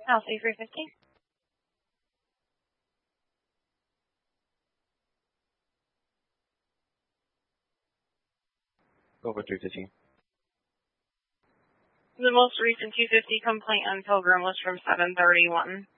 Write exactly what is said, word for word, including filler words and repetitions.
Alpha three fifty. Over three fifteen. The most recent two fifty complaint on Pilgrim was from seven thirty-one.